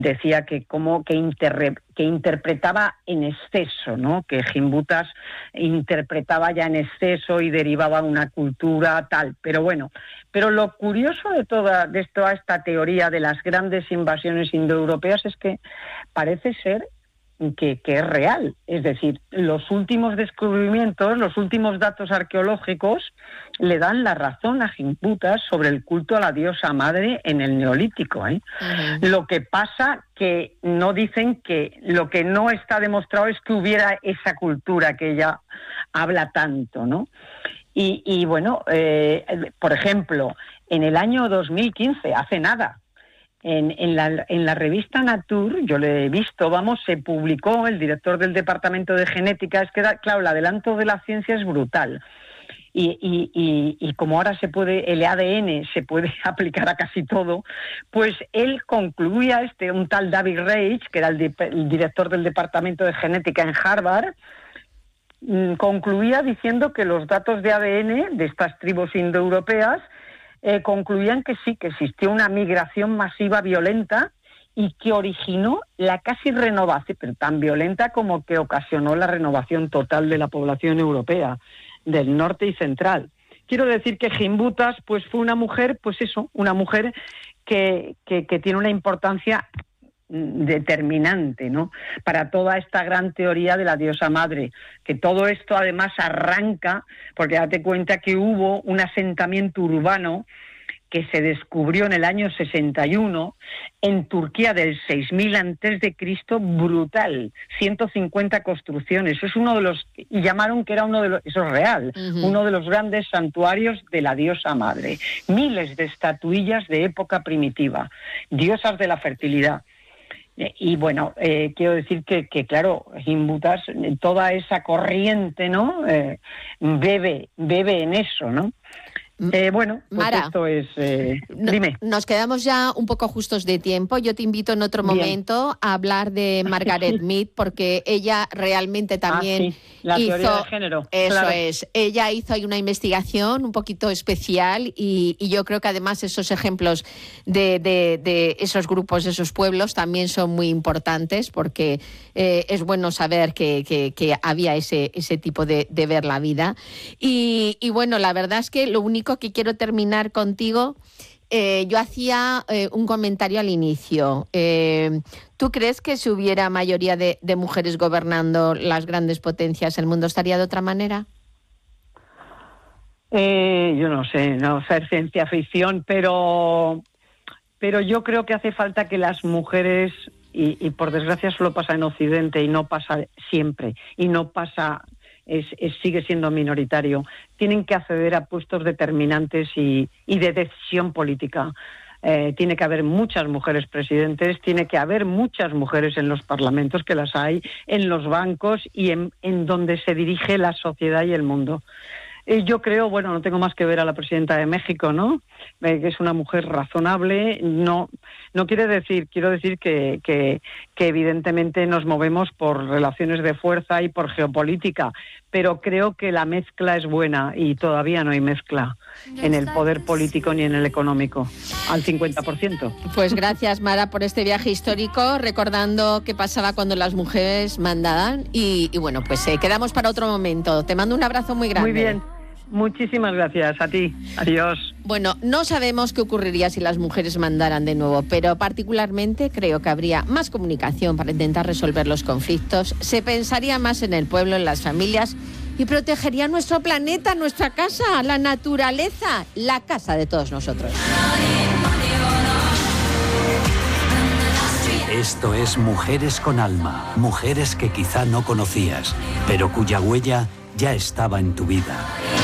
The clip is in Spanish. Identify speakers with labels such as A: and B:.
A: decía que que interpretaba en exceso, ¿no? Que Gimbutas interpretaba ya en exceso y derivaba una cultura tal. Pero bueno, lo curioso de toda esta teoría de las grandes invasiones indoeuropeas es que parece ser que es real. Es decir, los últimos descubrimientos, los últimos datos arqueológicos le dan la razón a Gimbutas sobre el culto a la diosa madre en el Neolítico, ¿eh? Uh-huh. Lo que pasa que no dicen que lo que no está demostrado es que hubiera esa cultura que ella habla tanto, ¿no? Y bueno, por ejemplo, en el año 2015, hace nada, en la revista Nature, yo lo he visto, se publicó, el director del departamento de genética, es que claro, el adelanto de la ciencia es brutal. Y como ahora el ADN se puede aplicar a casi todo, pues él concluía, un tal David Reich, que era el director del departamento de genética en Harvard, concluía diciendo que los datos de ADN de estas tribus indoeuropeas concluían que sí, que existió una migración masiva violenta y que originó la casi renovación, pero tan violenta como que ocasionó la renovación total de la población europea, del norte y central. Quiero decir que Gimbutas pues fue una mujer, una mujer que tiene una importancia determinante, ¿no?, para toda esta gran teoría de la diosa madre, que todo esto además arranca, porque date cuenta que hubo un asentamiento urbano que se descubrió en el año 61 en Turquía del 6000 a.C., brutal, 150 construcciones. Eso es uno de los, y llamaron que era eso es real, uno de los grandes santuarios de la diosa madre. Miles de estatuillas de época primitiva, diosas de la fertilidad. Y bueno, quiero decir que claro, Gimbutas, toda esa corriente, ¿no?, bebe en eso, ¿no? Bueno, pues
B: Mara,
A: esto es... dime.
B: Nos quedamos ya un poco justos de tiempo. Yo te invito en otro momento a hablar de Margaret Mead, porque ella realmente también
A: la teoría de género.
B: Eso
A: claro.
B: es. Ella hizo ahí una investigación un poquito especial y yo creo que además esos ejemplos de esos grupos, de esos pueblos, también son muy importantes, porque es bueno saber que había ese tipo de ver la vida. Y bueno, la verdad es que lo único que quiero terminar contigo, yo hacía un comentario al inicio. ¿Tú crees que si hubiera mayoría de mujeres gobernando las grandes potencias, el mundo estaría de otra manera?
A: Yo no sé, no ser ciencia ficción, pero yo creo que hace falta que las mujeres, y por desgracia solo pasa en Occidente y no pasa siempre, y no pasa... sigue siendo minoritario, tienen que acceder a puestos determinantes y de decisión política. Tiene que haber muchas mujeres presidentes, tiene que haber muchas mujeres en los parlamentos, que las hay, en los bancos y en donde se dirige la sociedad y el mundo. Yo creo, bueno, no tengo más que ver a la presidenta de México, ¿no?, que es una mujer razonable. No quiero decir que evidentemente nos movemos por relaciones de fuerza y por geopolítica, pero creo que la mezcla es buena y todavía no hay mezcla en el poder político ni en el económico, al 50%.
B: Pues gracias, Mara, por este viaje histórico, recordando qué pasaba cuando las mujeres mandaban y bueno, pues quedamos para otro momento. Te mando un abrazo muy grande.
A: Muy bien. Muchísimas gracias a ti. Adiós.
B: Bueno, no sabemos qué ocurriría si las mujeres mandaran de nuevo, pero particularmente creo que habría más comunicación para intentar resolver los conflictos, se pensaría más en el pueblo, en las familias y protegería nuestro planeta, nuestra casa, la naturaleza, la casa de todos nosotros.
C: Esto es Mujeres con Alma, mujeres que quizá no conocías, pero cuya huella ya estaba en tu vida.